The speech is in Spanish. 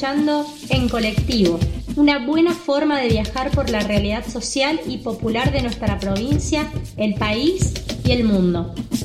escuchando En Colectivo, una buena forma de viajar por la realidad social y popular de nuestra provincia, el país y el mundo.